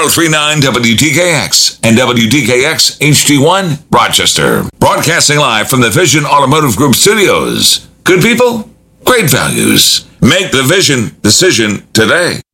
1039 WDKX and WDKX HD1 Rochester. Broadcasting live from the Vision Automotive Group studios. Good people, great values. Make the Vision decision today.